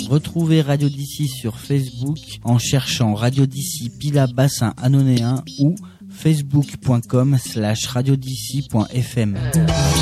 Retrouvez Radio d'ici sur Facebook en cherchant Radio d'ici Pilat Bassin Anonéen ou facebook.com/radiodici.fm.